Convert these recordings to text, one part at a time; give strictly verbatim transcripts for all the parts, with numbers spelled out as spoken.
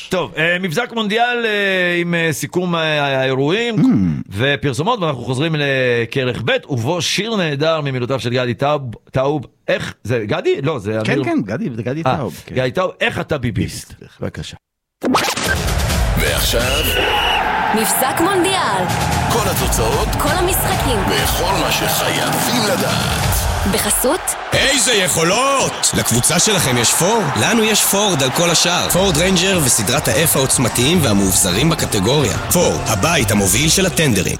טוב, מבזק מונדיאל עם סיכום האירועים ופרסומות, ואנחנו חוזרים לכרך ב' ובו שיר נהדר ממילותיו של גדי טאוב. איך, זה גדי? לא, זה... כן, כן, גדי, זה גדי טאוב. גדי טאוב, איך אתה ביביסט? בבקשה. ועכשיו... מבזק מונדיאל. כל התוצאות, כל המשחקים. וכל מה שחייבים לדעת. בחסות? איזה יכולות! לקבוצה שלכם יש פורד? לנו יש פורד על כל השאר. פורד ריינג'ר וסדרת ה-F העוצמתיים והמאובזרים בקטגוריה. פורד, הבית המוביל של הטנדרים.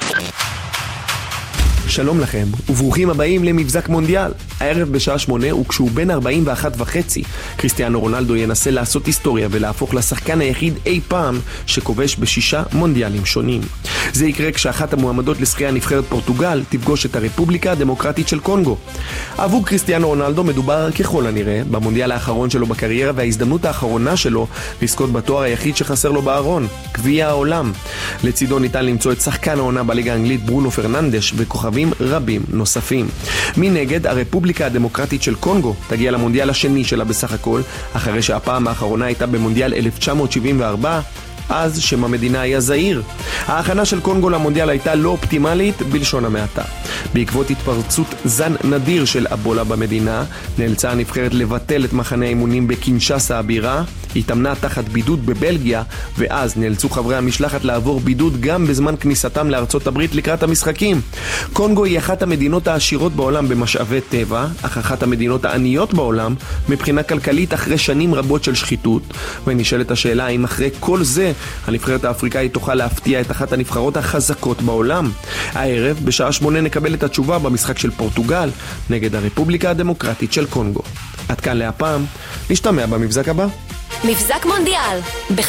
שלום לכם, וברוכים הבאים למבזק מונדיאל. הערב בשעה שמונה, וכשהוא בן ארבעים ואחת וחצי, קריסטיאנו רונלדו ינסה לעשות היסטוריה ולהפוך לשחקן היחיד אי פעם שכובש בשישה מונדיאלים שונים. זה יקרה כשאחת המועמדות לשחייה נבחרת פורטוגל תפגוש את הרפובליקה הדמוקרטית של קונגו. עבור קריסטיאנו רונלדו מדובר ככל הנראה במונדיאל האחרון שלו בקריירה, וההזדמנות האחרונה שלו לזכות בתואר היחיד שחסר לו בארון, גביע העולם. לצידו ניתן למצוא את שחקן העונה בליגה האנגלית ברונו פרננדש וכוכבים רבים נוספים. מנגד, הרפובליקה הדמוקרטית של קונגו תגיע למונדיאל השני שלה בסך הכל, אחרי שהפעם האחרונה הייתה במונדיאל אלף תשע מאות שבעים וארבע, אז שם המדינה היה זהיר. ההכנה של קונגו למונדיאל הייתה לא אופטימלית בלשון המעטה. בעקבות התפרצות זן נדיר של אבולה במדינה, נאלצה הנבחרת לבטל את מחנה האימונים בקינשאסה הבירה, התאמנה תחת בידוד בבלגיה, ואז נאלצו חברי המשלחת לעבור בידוד גם בזמן כניסתם לארצות הברית לקראת המשחקים. קונגו היא אחת המדינות העשירות בעולם במשאבי טבע, אך אחת המדינות העניות בעולם מבחינה כלכלית אחרי שנים רבות של שחיתות, ונשאלת השאלה האם אחרי כל זה הנבחרת האפריקאית תוכל להפתיע את אחת הנבחרות החזקות בעולם. הערב בשעה שמונה נקבל את התשובה במשחק של פורטוגל נגד הרפובליקה הדמוקרטית של קונגו. עד כאן להפעם, נשתמע במבזק הבא. מבזק מונדיאל.